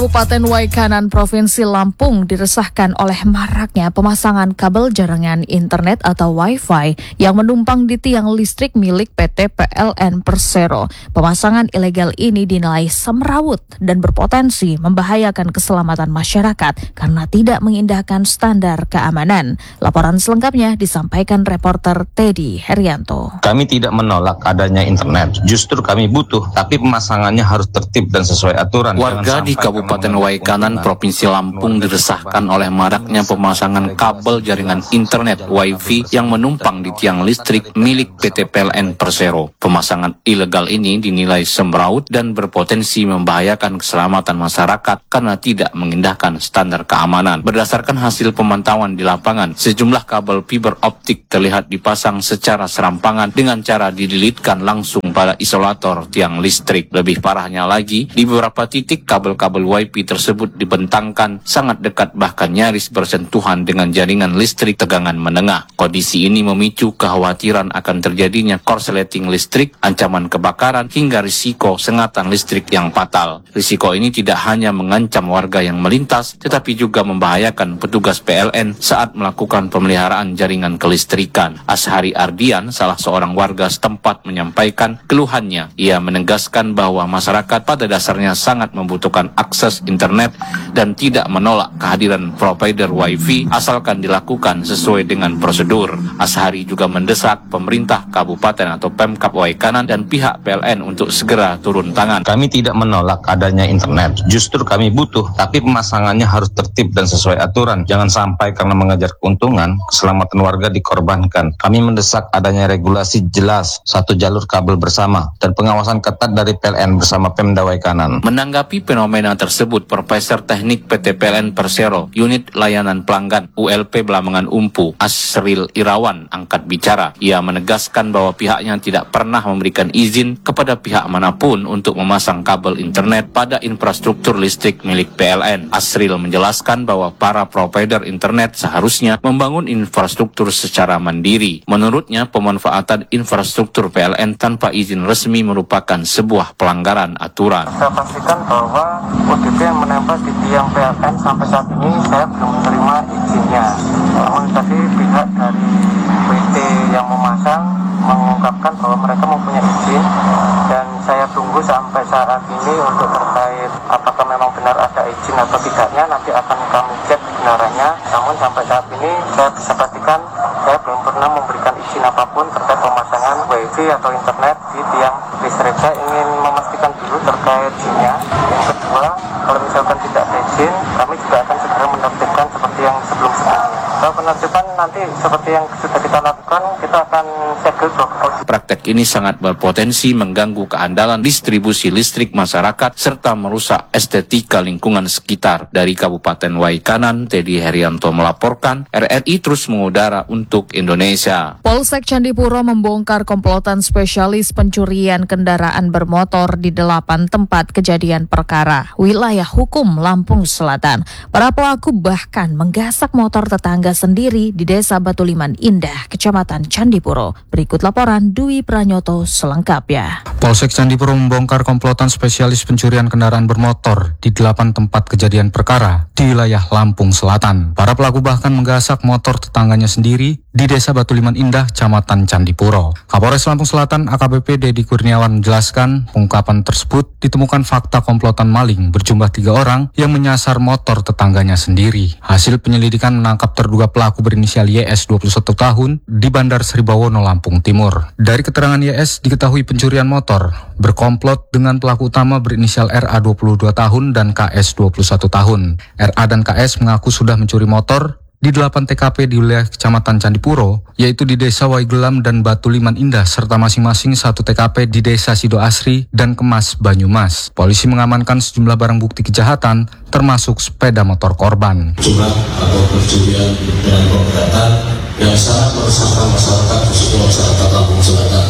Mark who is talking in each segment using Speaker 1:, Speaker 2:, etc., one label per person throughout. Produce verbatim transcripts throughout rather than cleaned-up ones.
Speaker 1: Kabupaten Waikanan, Provinsi Lampung diresahkan oleh maraknya pemasangan kabel jaringan internet atau Wi-Fi yang menumpang di tiang listrik milik P T P L N Persero. Pemasangan ilegal ini dinilai semrawut dan berpotensi membahayakan keselamatan masyarakat karena tidak mengindahkan standar keamanan. Laporan selengkapnya disampaikan reporter Teddy Herianto.
Speaker 2: Kami tidak menolak adanya internet, justru kami butuh, tapi pemasangannya harus tertib dan sesuai aturan.
Speaker 3: Warga di Kabupaten Waikanan, Provinsi Lampung diresahkan oleh maraknya pemasangan kabel jaringan internet Wi-Fi yang menumpang di tiang listrik milik P T P L N Persero. Pemasangan ilegal ini dinilai semrawut dan berpotensi membahayakan keselamatan masyarakat karena tidak mengindahkan standar keamanan. Berdasarkan hasil pemantauan di lapangan, sejumlah kabel fiber optik terlihat dipasang secara serampangan dengan cara dililitkan langsung pada isolator tiang listrik. Lebih parahnya lagi, di beberapa titik kabel-kabel Wi-Fi tersebut dibentangkan sangat dekat bahkan nyaris bersentuhan dengan jaringan listrik tegangan menengah. Kondisi ini memicu kekhawatiran akan terjadinya korsleting listrik, ancaman kebakaran hingga risiko sengatan listrik yang fatal. Risiko ini tidak hanya mengancam warga yang melintas, tetapi juga membahayakan petugas P L N saat melakukan pemeliharaan jaringan kelistrikan. Ashari Ardian, salah seorang warga setempat, menyampaikan keluhannya. Ia menegaskan bahwa masyarakat pada dasarnya sangat membutuhkan akses internet dan tidak menolak kehadiran provider Wi-Fi asalkan dilakukan sesuai dengan prosedur. Ashari juga mendesak pemerintah kabupaten atau Pemkab Waikanan dan pihak P L N untuk segera turun tangan.
Speaker 2: Kami tidak menolak adanya internet, justru kami butuh, tapi pemasangannya harus tertib dan sesuai aturan. Jangan sampai karena mengejar keuntungan, keselamatan warga dikorbankan. Kami mendesak adanya regulasi jelas, satu jalur kabel bersama, dan pengawasan ketat dari P L N bersama Pemda Waikanan.
Speaker 3: Menanggapi fenomena tersebut, Profesor Teknik P T P L N Persero, Unit Layanan Pelanggan U L P Blambangan Umpu, Asril Irawan, angkat bicara. Ia menegaskan bahwa pihaknya tidak pernah memberikan izin kepada pihak manapun untuk memasang kabel internet pada infrastruktur listrik milik P L N. Asril menjelaskan bahwa para provider internet seharusnya membangun infrastruktur secara mandiri. Menurutnya, pemanfaatan infrastruktur P L N tanpa izin resmi merupakan sebuah pelanggaran aturan.
Speaker 4: Saya pastikan bahwa O T P yang menempel di tiang P L N sampai saat ini saya belum menerima izinnya. Namun tadi pihak dari P T yang memasang mengungkapkan bahwa mereka mempunyai izin dan saya tunggu sampai saat ini untuk terkait apakah memang benar ada izin atau tidaknya, nanti akan kami cek kebenarannya. Namun sampai saat ini saya bisa pastikan saya belum pernah memberikan izin apapun terkait pemasangan Wi-Fi atau internet di tiang listrik. Saya ingin memastikan dulu terkait izinnya. Yang kedua, kalau misalkan tidak ada izin, kami juga akan segera menertibkan seperti yang sebelum-sebelumnya. Kalau penertiban nanti seperti yang sudah kita lakukan, kita akan segel.
Speaker 3: Praktek ini sangat berpotensi mengganggu keandalan distribusi listrik masyarakat serta merusak estetika lingkungan sekitar. Dari Kabupaten Waikanan, Teddy Herianto melaporkan, R R I terus mengudara untuk Indonesia.
Speaker 1: Polsek Candipuro membongkar komplotan spesialis pencurian kendaraan bermotor di delapan tempat kejadian perkara wilayah hukum Lampung Selatan. Para pelaku bahkan menggasak motor tetangga sendiri di Desa Batuliman Indah, Kecamatan Candipuro. Berikut laporan Dwi Pranyoto selengkapnya.
Speaker 5: Polsek Candipuro membongkar komplotan spesialis pencurian kendaraan bermotor di delapan tempat kejadian perkara di wilayah Lampung Selatan. Para pelaku bahkan menggasak motor tetangganya sendiri di Desa Batuliman Indah, Kecamatan Candipuro. Kapolres Lampung Selatan A K B P Dedi Kurniawan menjelaskan pengungkapan tersebut ditemukan fakta komplotan maling berjumlah tiga orang yang menyasar motor tetangganya sendiri. Hasil penyelidikan menangkap terduga pelaku berinisial Y S dua puluh satu tahun di Bandar Seribawono, Lampung Timur. Dari keterangan Y S diketahui pencurian motor berkomplot dengan pelaku utama berinisial R A dua puluh dua tahun dan K S dua puluh satu tahun. R A dan K S mengaku sudah mencuri motor di delapan T K P di wilayah Kecamatan Candipuro, yaitu di Desa Waigelam dan Batuliman Indah, serta masing-masing satu T K P di Desa Sido Asri dan Kemas, Banyumas. Polisi mengamankan sejumlah barang bukti kejahatan, termasuk sepeda motor korban.
Speaker 6: Jumlah atau pencurian dengan pemberatan yang sangat meresahkan masyarakat, khususnya masyarakat Lampung Selatan.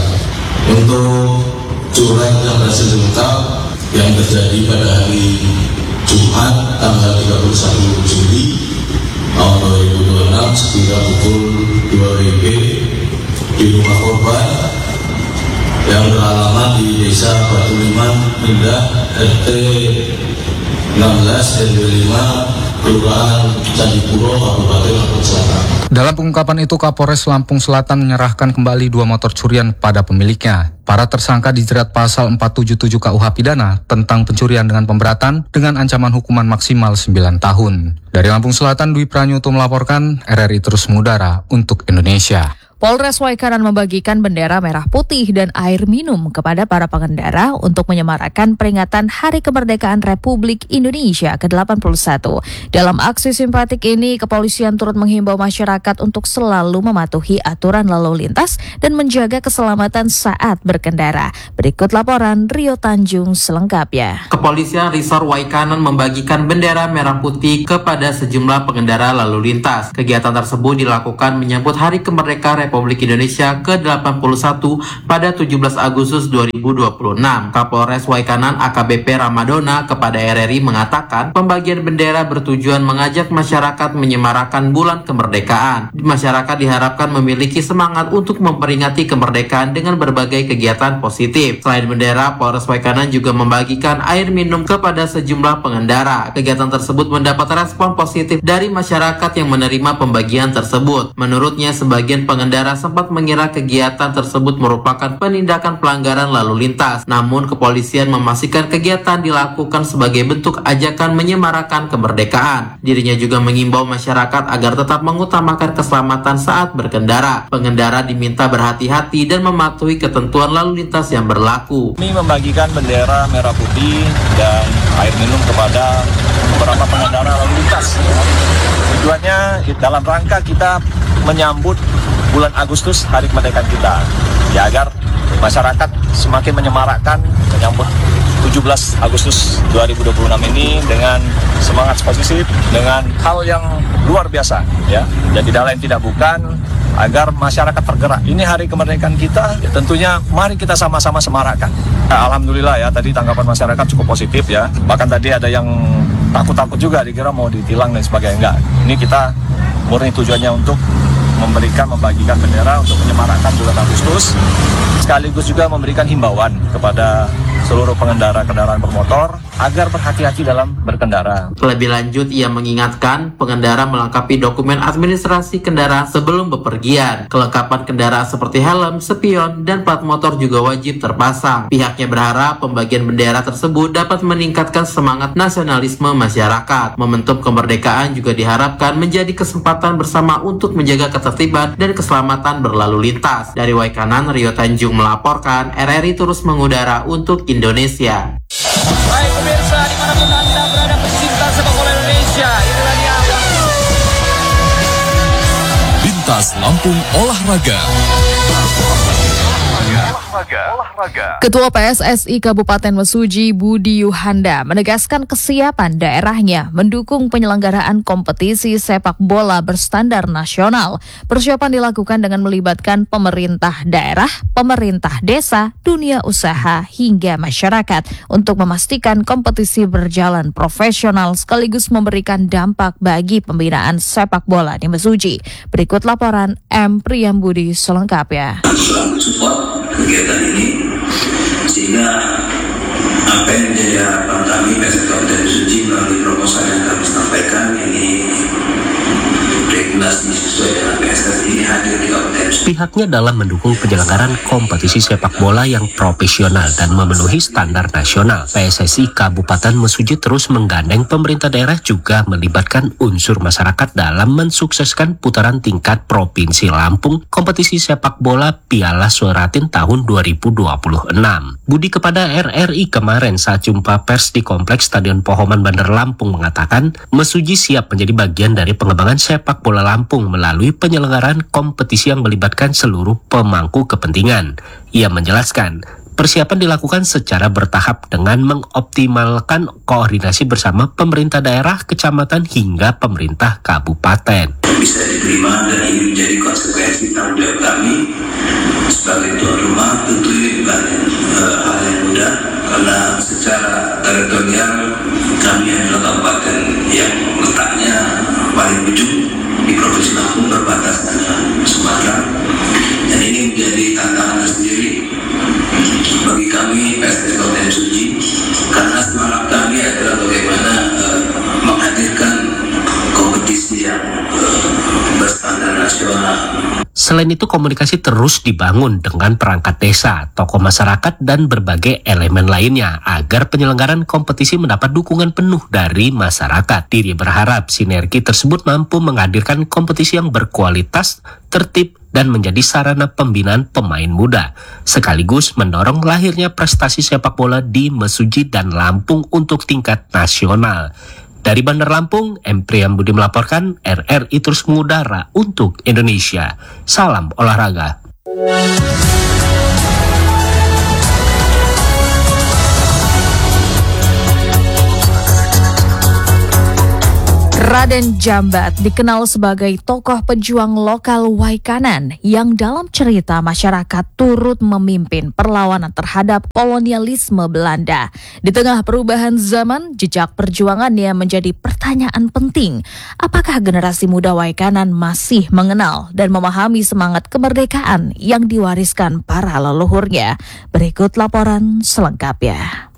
Speaker 6: Untuk curang yang berhasil diungkap yang terjadi pada hari Jumat tanggal tiga puluh satu Juli tahun dua ribu dua puluh enam sekitar pukul dua W B di rumah korban yang beralamat di Desa Batuliman Indah R T enam belas dan dua puluh lima Kelurahan Candipuro, Kabupaten Lampung Selatan.
Speaker 5: Dalam pengungkapan itu, Kapolres Lampung Selatan menyerahkan kembali dua motor curian pada pemiliknya. Para tersangka dijerat pasal empat tujuh tujuh K U H Pidana tentang pencurian dengan pemberatan dengan ancaman hukuman maksimal sembilan tahun. Dari Lampung Selatan, Dwi Pranyuto melaporkan, R R I terus mengudara untuk Indonesia.
Speaker 1: Polres Waikanan membagikan bendera merah putih dan air minum kepada para pengendara untuk menyemarakan peringatan Hari Kemerdekaan Republik Indonesia ke delapan puluh satu. Dalam aksi simpatik ini, kepolisian turut menghimbau masyarakat untuk selalu mematuhi aturan lalu lintas dan menjaga keselamatan saat berkendara. Berikut laporan Rio Tanjung selengkapnya.
Speaker 7: Kepolisian Resor Waikanan membagikan bendera merah putih kepada sejumlah pengendara lalu lintas. Kegiatan tersebut dilakukan menyambut Hari Kemerdekaan Republik Indonesia ke delapan puluh satu pada tujuh belas Agustus dua ribu dua puluh enam. Kapolres Waikanan A K B P Ramadona kepada R R I mengatakan pembagian bendera bertujuan mengajak masyarakat menyemarakan bulan kemerdekaan. Masyarakat diharapkan memiliki semangat untuk memperingati kemerdekaan dengan berbagai kegiatan positif. Selain bendera, Polres Waikanan juga membagikan air minum kepada sejumlah pengendara. Kegiatan tersebut mendapat respon positif dari masyarakat yang menerima pembagian tersebut. Menurutnya, sebagian pengendara sempat mengira kegiatan tersebut merupakan penindakan pelanggaran lalu lintas. Namun kepolisian memastikan kegiatan dilakukan sebagai bentuk ajakan menyemarakan kemerdekaan. Dirinya juga mengimbau masyarakat agar tetap mengutamakan keselamatan saat berkendara. Pengendara diminta berhati-hati dan mematuhi ketentuan lalu lintas yang berlaku.
Speaker 8: Kami membagikan bendera merah putih dan air minum kepada beberapa pengendara lalu lintas. Tujuannya dalam rangka kita menyambut bulan Agustus, Hari Kemerdekaan kita, ya agar masyarakat semakin menyemarakkan menyambut tujuh belas Agustus dua ribu dua puluh enam ini dengan semangat positif, dengan hal yang luar biasa, ya. Dan tidak lain tidak bukan agar masyarakat tergerak. Ini Hari Kemerdekaan kita, ya tentunya mari kita sama-sama semarakkan. Nah, alhamdulillah ya, tadi tanggapan masyarakat cukup positif ya. Bahkan tadi ada yang takut-takut juga, dikira mau ditilang dan sebagainya. Enggak, ini kita murni tujuannya untuk memberikan, membagikan bendera untuk menyemarakkan bulan Agustus, sekaligus juga memberikan himbauan kepada seluruh pengendara kendaraan bermotor agar berhati-hati dalam berkendara.
Speaker 7: Lebih lanjut, ia mengingatkan pengendara melengkapi dokumen administrasi kendaraan sebelum bepergian. Kelengkapan kendaraan seperti helm, spion, dan plat motor juga wajib terpasang. Pihaknya berharap pembagian bendera tersebut dapat meningkatkan semangat nasionalisme masyarakat. Momentum kemerdekaan juga diharapkan menjadi kesempatan bersama untuk menjaga ketertiban dan keselamatan berlalu lintas. Dari Waikanan, Rio Tanjung melaporkan, R R I terus mengudara untuk Indonesia.
Speaker 9: Baik pemirsa, dimanapun Anda berada, pecinta sepak bola Indonesia, inilah dia
Speaker 10: Lintas Lampung Olahraga.
Speaker 1: Ketua P S S I Kabupaten Mesuji Budi Yuhanda menegaskan kesiapan daerahnya mendukung penyelenggaraan kompetisi sepak bola berstandar nasional. Persiapan dilakukan dengan melibatkan pemerintah daerah, pemerintah desa, dunia usaha, hingga masyarakat untuk memastikan kompetisi berjalan profesional sekaligus memberikan dampak bagi pembinaan sepak bola di Mesuji. Berikut laporan M. Priyambudi selengkapnya.
Speaker 11: Kegiatan ini sehingga apa yang menjadi harapan kami P S S I Kabupaten Mesuji melalui proposal yang kami sampaikan ini regulasi sesuai dengan P S S I ini hadir di Kabupaten Mesuji.
Speaker 12: Pihaknya dalam mendukung penyelenggaraan kompetisi sepak bola yang profesional dan memenuhi standar nasional. P S S I Kabupaten Mesuji terus menggandeng pemerintah daerah juga melibatkan unsur masyarakat dalam mensukseskan putaran tingkat Provinsi Lampung kompetisi sepak bola Piala Suratin tahun dua ribu dua puluh enam. Budi kepada R R I kemarin saat jumpa pers di Kompleks Stadion Pohoman Bandar Lampung mengatakan Mesuji siap menjadi bagian dari pengembangan sepak bola Lampung melalui penyelenggaraan kompetisi yang melibatkan seluruh pemangku kepentingan. Ia menjelaskan, persiapan dilakukan secara bertahap dengan mengoptimalkan koordinasi bersama pemerintah daerah, kecamatan, hingga pemerintah kabupaten.
Speaker 11: Bisa diterima dan ini menjadi konsekuensi tanggung jawab kami sebagai tuan rumah. Tentu ini bukan uh, hal yang mudah karena secara teritorial kami adalah kabupaten yang letaknya paling ujung di Provinsi Lampung berbatasan dengan Sumatera, dan ini menjadi tantangan tersendiri bagi kami P S S I Kabupaten Mesuji karena semangat kami adalah bagaimana
Speaker 12: Selain itu, komunikasi terus dibangun dengan perangkat desa, tokoh masyarakat, dan berbagai elemen lainnya agar penyelenggaraan kompetisi mendapat dukungan penuh dari masyarakat. Diri berharap sinergi tersebut mampu menghadirkan kompetisi yang berkualitas, tertib, dan menjadi sarana pembinaan pemain muda, sekaligus mendorong lahirnya prestasi sepak bola di Mesuji dan Lampung untuk tingkat nasional. Dari Bandar Lampung, M. Priyambudi melaporkan, R R I terus mengudara untuk Indonesia. Salam olahraga.
Speaker 1: Raden Jambat dikenal sebagai tokoh pejuang lokal Waikanan yang dalam cerita masyarakat turut memimpin perlawanan terhadap kolonialisme Belanda. Di tengah perubahan zaman, jejak perjuangannya menjadi pertanyaan penting. Apakah generasi muda Waikanan masih mengenal dan memahami semangat kemerdekaan yang diwariskan para leluhurnya? Berikut laporan selengkapnya.